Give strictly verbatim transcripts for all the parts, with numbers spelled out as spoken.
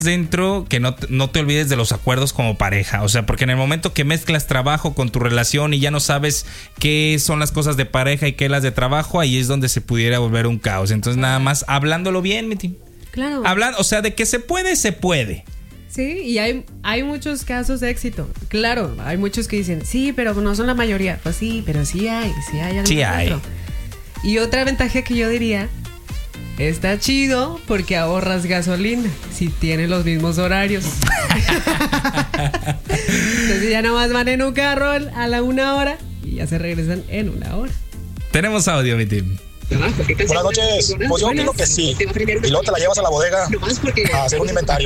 dentro que no, no te olvides de los acuerdos como pareja. O sea, porque en el momento que mezclas trabajo con tu relación y ya no sabes qué son las cosas de pareja y qué las de trabajo, ahí es donde se pudiera volver un caos. Entonces, nada más hablándolo bien, mi team. Claro. Hablando, o sea, de que se puede, se puede. Sí, y hay, hay muchos casos de éxito. Claro, hay muchos que dicen, sí, pero no son la mayoría. Pues sí, pero sí hay, sí hay algo Sí hay. otro. Y otra ventaja que yo diría, está chido porque ahorras gasolina si tienes los mismos horarios. Entonces ya nomás van en un carro a la una hora y ya se regresan en una hora. Tenemos audio, mi team. Buenas noches, pues yo opino que sí. Y luego te la llevas a la bodega a hacer un inventario.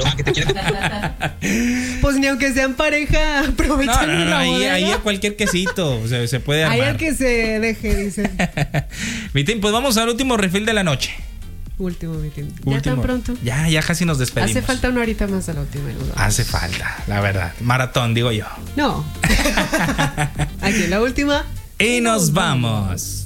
Pues ni aunque sean pareja, aprovechan No, no, no, la ahí, bodega. ahí a cualquier quesito, o sea, se puede armar. Ahí al que se deje, dicen. Mi team, pues vamos al último refill de la noche. Último, mi team. Ya Último. tan pronto. Ya, ya casi nos despedimos. Hace falta una horita más a la última. Hace falta, la verdad. Maratón, digo yo. No. Aquí la última. Y nos vamos.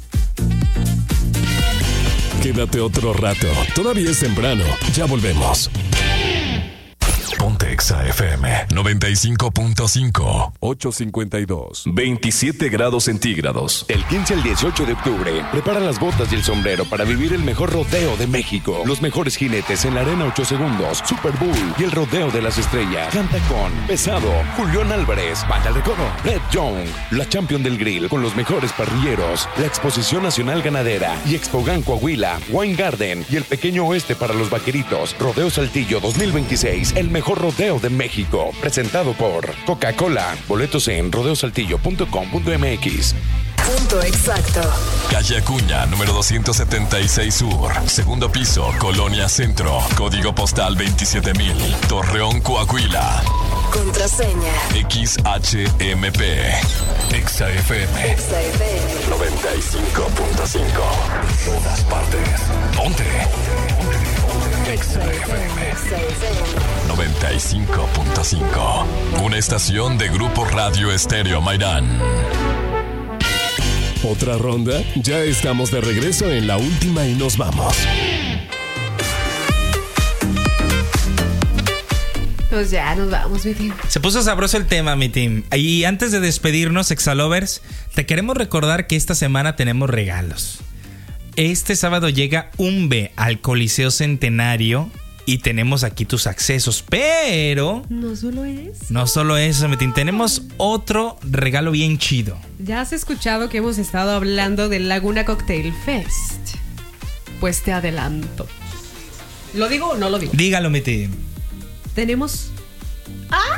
Quédate otro rato. Todavía es temprano. Ya volvemos. Ponte Exa F M noventa y cinco punto cinco. ochocientos cincuenta y dos. veintisiete grados centígrados. Del quince al dieciocho de octubre, prepara las botas y el sombrero para vivir el mejor rodeo de México. Los mejores jinetes en la arena ocho segundos, Super Bowl y el rodeo de las estrellas. Canta con Pesado, Julián Álvarez, Banda El Recodo, Red Young, la Champion del Grill con los mejores parrilleros, la Exposición Nacional Ganadera y Expogan Coahuila, Wine Garden y el Pequeño Oeste para los Vaqueritos. Rodeo Saltillo dos mil veintiséis, el mejor rodeo de México. Presentado por Coca-Cola. Boletos en rodeo saltillo punto com punto m x. Punto exacto. Calle Acuña, número doscientos setenta y seis Sur. Segundo piso, Colonia Centro. Código postal veintisiete mil. Torreón, Coahuila. Contraseña. X H M P. Exa F M. Exa F M. noventa y cinco punto cinco. En todas partes. Ponte. Exa F M. Exa F M. noventa y cinco punto cinco. Una estación de Grupo Radio Estéreo Mairán. ¿Otra ronda? Ya estamos de regreso en la última y nos vamos. Pues ya nos vamos, mi team. Se puso sabroso el tema, mi team. Y antes de despedirnos, Exalovers, te queremos recordar que esta semana tenemos regalos. Este sábado llega Umbe al Coliseo Centenario y tenemos aquí tus accesos, pero no solo es. No solo eso, mi team, tenemos otro regalo bien chido. Ya has escuchado que hemos estado hablando del Laguna Cocktail Fest. Pues te adelanto. ¿Lo digo o no lo digo? Dígalo, mi team. Tenemos ¡ah!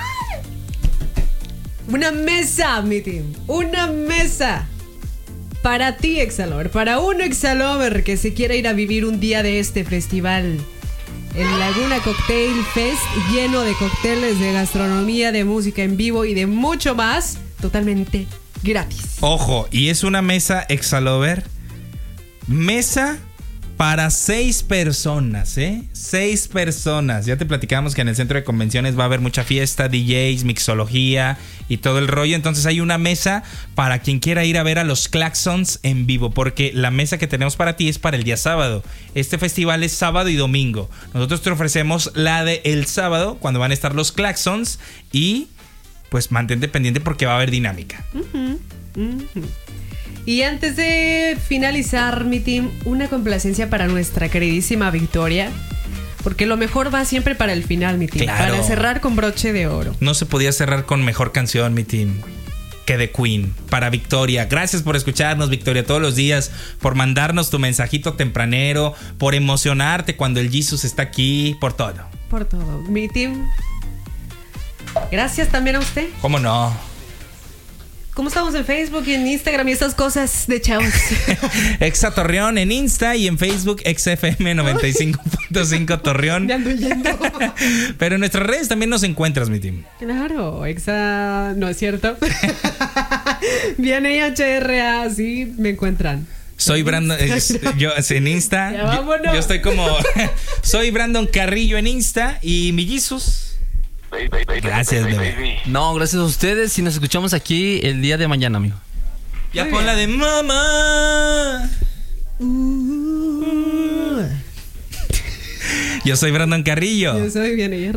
una mesa, mi team. Una mesa para ti, Exalover. Para un Exalover que se quiera ir a vivir un día de este festival. El Laguna Cocktail Fest, lleno de cócteles, de gastronomía, de música en vivo y de mucho más, totalmente gratis. Ojo, y es una mesa Exalover. Mesa para seis personas, ¿eh? Seis personas. Ya te platicamos que en el centro de convenciones va a haber mucha fiesta, D Js, mixología y todo el rollo. Entonces hay una mesa para quien quiera ir a ver a los Claxons en vivo, porque la mesa que tenemos para ti es para el día sábado. Este festival es sábado y domingo. Nosotros te ofrecemos la de el sábado, cuando van a estar los Claxons, y pues mantente pendiente porque va a haber dinámica. Uh-huh. Uh-huh. Y antes de finalizar, mi team, una complacencia para nuestra queridísima Victoria, porque lo mejor va siempre para el final, mi team. Claro. Para cerrar con broche de oro. No se podía cerrar con mejor canción, mi team, que The Queen. Para Victoria. Gracias por escucharnos, Victoria, todos los días, por mandarnos tu mensajito tempranero, por emocionarte cuando el Jesus está aquí, por todo. Por todo. Mi team, gracias también a usted. ¿Cómo no? ¿Cómo estamos en Facebook y en Instagram y esas cosas de chavos? Exa Torreón en Insta y en Facebook Exa F M noventa y cinco punto cinco Torreón. Me ando yendo. Pero en nuestras redes también nos encuentras, mi team. Claro, Exa... No es cierto. Viene H R A, sí, me encuentran. Soy Brandon, eh, yo en Insta. Ya vámonos. Yo, yo estoy como soy Brandon Carrillo en Insta y mi Jesus. Gracias, bebé. No, gracias a ustedes y nos escuchamos aquí el día de mañana, amigo. Ya pon la de mamá. Uh. Yo soy Brandon Carrillo. Yo soy Vianey